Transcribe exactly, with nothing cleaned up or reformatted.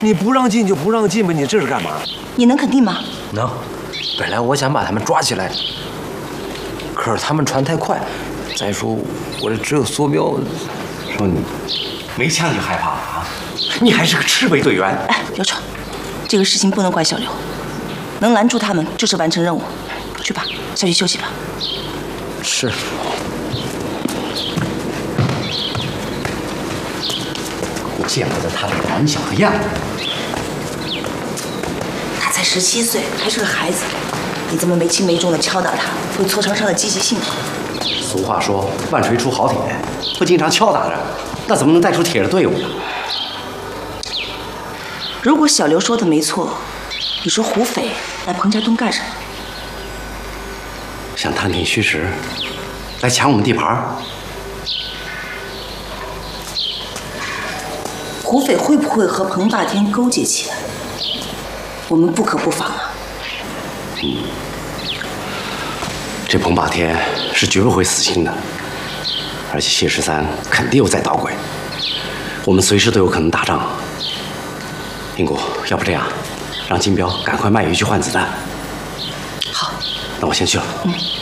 你不让进就不让进吧，你这是干嘛？ 你能肯定吗？ 能。本来我想把他们抓起来，可是他们传太快。再说我这只有梭镖。 说你没枪就害怕了啊？你还是个赤卫队员。 哎，刘闯，这个事情不能怪小刘，能拦住他们就是完成任务。去吧，下去休息吧。 是。 我见过的他的胆小的样子。 他才十七岁，还是个孩子，你这么没轻没重的敲打他，会挫伤他的积极性。 俗话说，万锤出好铁，不经常敲打着，那怎么能带出铁的队伍呢？ 如果小刘说的没错，你说胡匪来彭家墩干什么？ 想探听虚实，来抢我们地盘。 胡匪会不会和彭霸天勾结起来？我们不可不防啊。 嗯，这彭霸天是绝不会死心的，而且谢十三肯定又在捣鬼，我们随时都有可能打仗。英谷，要不这样，让金彪赶快卖鱼去换子弹。 好， 那我先去了。 嗯。